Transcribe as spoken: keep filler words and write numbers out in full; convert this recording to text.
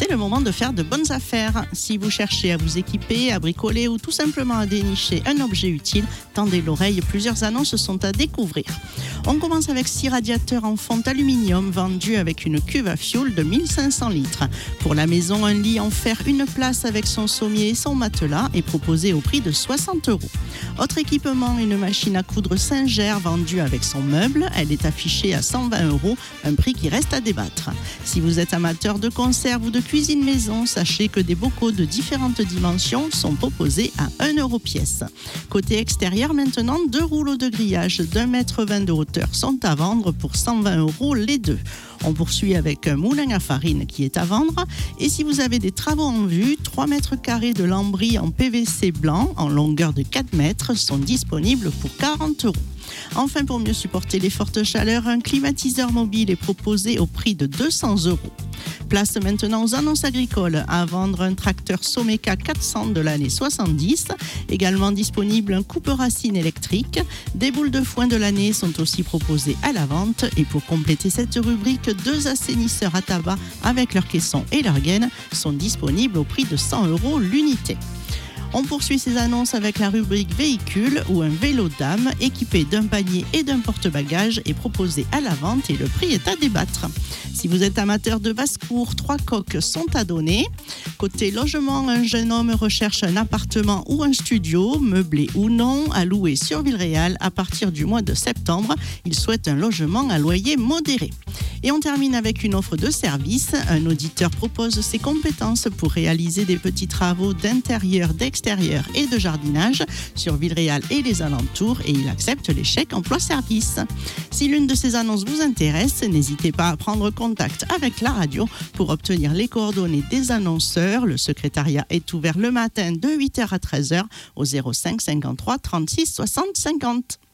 C'est le moment de faire de bonnes affaires. Si vous cherchez à vous équiper, à bricoler ou tout simplement à dénicher un objet utile, tendez l'oreille, plusieurs annonces sont à découvrir. On commence avec six radiateurs en fonte aluminium vendus avec une cuve à fioul de mille cinq cents litres. Pour la maison, un lit en fer une place avec son sommier et son matelas est proposé au prix de soixante euros. Autre équipement, une machine à coudre Singer vendue avec son meuble. Elle est affichée à cent vingt euros, un prix qui reste à débattre. Si vous êtes amateur de conserve ou de cuisine maison, sachez que des bocaux de différentes dimensions sont proposés à un euro pièce. Côté extérieur maintenant, deux rouleaux de grillage d'un mètre vingt de hauteur sont à vendre pour cent vingt euros les deux. On poursuit avec un moulin à farine qui est à vendre. Et si vous avez des travaux en vue, trois mètres carrés de lambris en P V C blanc en longueur de quatre mètres sont disponibles pour quarante euros. Enfin, pour mieux supporter les fortes chaleurs, un climatiseur mobile est proposé au prix de deux cents euros. Place maintenant aux annonces agricoles. À vendre un tracteur Someka quatre cents de l'année soixante-dix. Également disponible un coupe-racine électrique. Des boules de foin de l'année sont aussi proposées à la vente. Et pour compléter cette rubrique, deux assainisseurs à tabac avec leur caisson et leur gaine sont disponibles au prix de cent euros l'unité. On poursuit ces annonces avec la rubrique véhicule où un vélo dame équipé d'un panier et d'un porte-bagages est proposé à la vente et le prix est à débattre. Si vous êtes amateur de basse-cour, trois coques sont à donner. Côté logement, un jeune homme recherche un appartement ou un studio, meublé ou non, à louer sur Villeréal à partir du mois de septembre. Il souhaite un logement à loyer modéré. Et on termine avec une offre de service. Un auditeur propose ses compétences pour réaliser des petits travaux d'intérieur, d'extérieur et de jardinage sur Villeréal et les alentours et il accepte les chèques emploi-service. Si l'une de ces annonces vous intéresse, n'hésitez pas à prendre contact avec la radio pour obtenir les coordonnées des annonceurs. Le secrétariat est ouvert le matin de huit heures à treize heures au zéro cinq cinquante-trois trente-six soixante cinquante.